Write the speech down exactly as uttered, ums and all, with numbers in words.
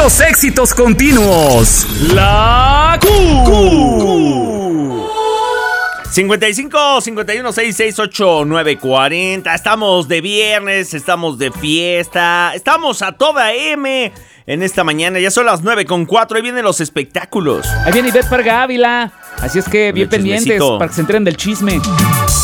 Puros éxitos continuos. La Q. cincuenta y cinco, cincuenta y uno, sesenta y seis, ochenta y nueve, cuarenta. Estamos de viernes, estamos de fiesta, estamos a toda M en esta mañana. Ya son las nueve con cuatro, ahí vienen los espectáculos. Ahí viene Ivette Parga Ávila. Así es que bien pendientes para que se enteren del chisme.